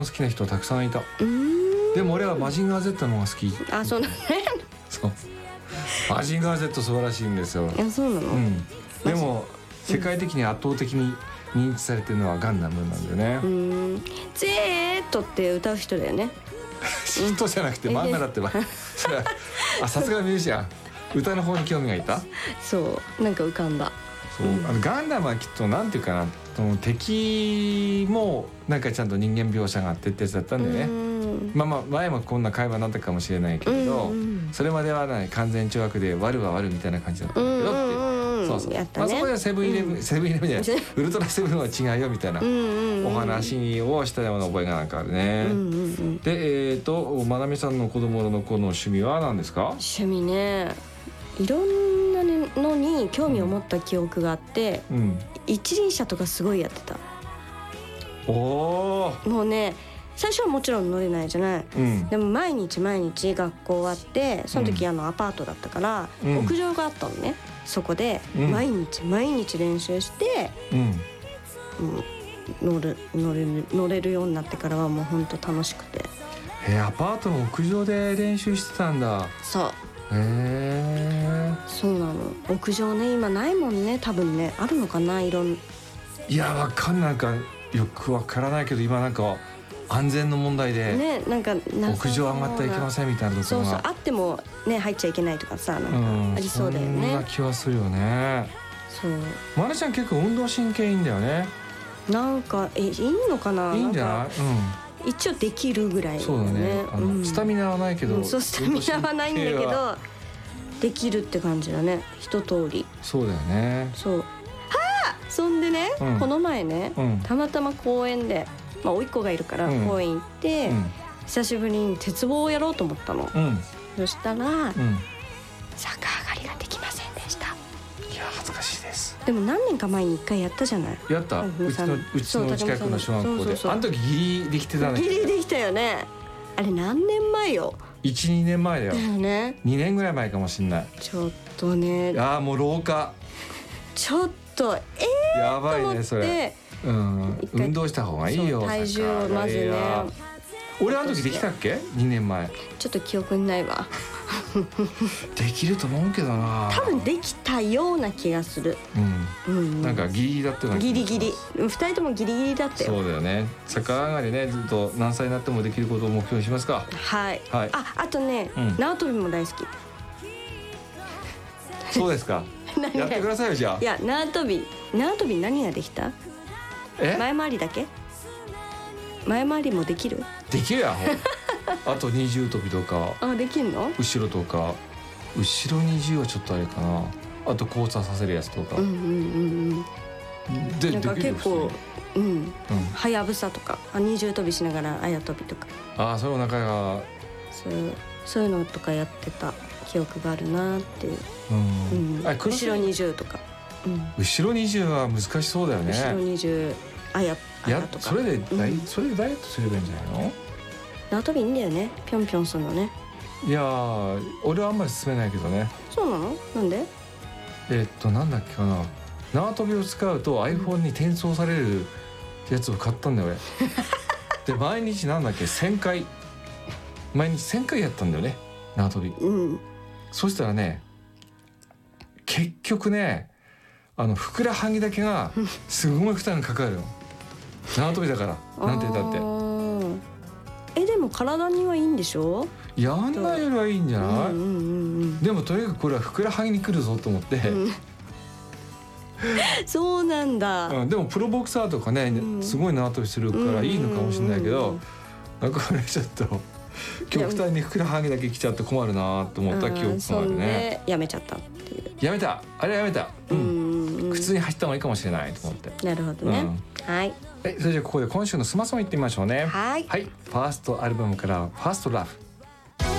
好きな人たくさんいた。でも俺はマジンガー Z の方が好き。 あ、そうなのね。 そうマジンガー Z 素晴らしいんですよ。 いや、そうなの、 でも世界的に圧倒的に認知されてるのはガンダムなんだよね。 Z って歌う人だよね。 人じゃなくて漫画だってば。あ、さすがミュージシャン。歌の方に興味がいた。 そうなんか浮かんだ。 そう、ガンダムはきっとなんていうかな、その敵もなんかちゃんと人間描写があってってやつだったんだよね。まあ前もこんな会話になったかもしれないけれど、それまでは完全懲悪で悪は悪みたいな感じだったんだけどって、そうそう、まあそこではセブンイレブンじゃないウルトラセブンは違うよみたいなお話をしたような覚えがなんかあるね。でまなみさんの子供の頃の趣味は何ですか？ 趣味ね、いろんなのに興味を持った記憶があって、一輪車とかすごいやってた。もうね、最初はもちろん乗れないじゃない、でも毎日学校終わって、その時アパートだったから、屋上があったのね。そこで毎日練習して、乗れるようになってからはもうほんと楽しくて。 アパートの屋上で練習してたんだ。 そう、そうなの。屋上ね、今ないもんね。多分ね、あるのかな、いや、わかんないか、よくわからないけど、今なんか安全の問題でね、なんか屋上上がってはいけませんみたいなところが、 そうあってもね、入っちゃいけないとかさ、なんかありそうだよね。 そんな気はするよね。そう、まなちゃん結構運動神経いいんだよね。 なんかいいのかな。 いいんじゃない？ 一応できるぐらいだよね。そうだね。 スタミナはないけど、 そう、スタミナはないんだけどできるって感じだね、一通り。そうだよね。そう。そんでね、この前ね、たまたま公園で、甥っ子がいるから公園行って、久しぶりに鉄棒をやろうと思ったの。そしたら、逆上がりができませんでした。いや、恥ずかしいです。でも何年か前に1回やったじゃない。やった。うちの近くの小学校で。あの時ギリできてたね。ギリできたよね。あれ何年前よ。1、2年前だよ。だよね。2年ぐらい前かもしんない。ちょっとね。もう老化。ちょっとやばいねそれ。運動した方がいいよ。体重をまずね。俺あの時できたっけ？2年前。ちょっと記憶にないわ。できると思うけどな。多分できたような気がする。なんかギリギリだったような。ギリギリ。2人ともギリギリだったよ。そうだよね。逆上がりね、ずっと何歳になってもできることを目標にしますか。はい。あとね、縄跳びも大好き。そうですか。やってくださいよじゃあ。いや、縄跳び何ができた？前回りだけ？前回りもできる？できるやん。あと二重跳びとか。できんの？後ろとか。後ろ二重はちょっとあれかな。あと交差させるやつとか。でなんか結構はやぶさとか二重跳びしながらあや跳びとか。そういうお腹がそういうのとかやってた記憶があるなっていう。後ろ二重とか。後ろ二重は難しそうだよね。後ろ二重あやとか。それでダイエットすればいいんじゃないの？縄跳びいいんだよね。ぴょんぴょんするのね。いや俺はあんまり進めないけどね。そうなの？なんで？なんだっけかな。縄跳びを使うと iPhone に転送されるやつを買ったんだよ俺。で毎日なんだっけ1000回やったんだよね、縄跳び。そしたらね、結局ね、ふくらはぎだけがすごい負担がかかるの。縄跳びだからなんて言ったって。でも体にはいいんでしょ？やんないよりはいいんじゃない？でもとにかくこれはふくらはぎに来るぞと思って。そうなんだ。でもプロボクサーとかね、すごい縄跳びするからいいのかもしれないけど、なんかこれちょっと極端にふくらはぎだけ来ちゃって困るなと思った記憶があるね。やめちゃったっていう。やめた。あれやめた。普通に走った方がいいかもしれないと思って。なるほどね。はい。それじゃあここで今週のスマソン行ってみましょうね。はい。ファーストアルバムからファーストラフ。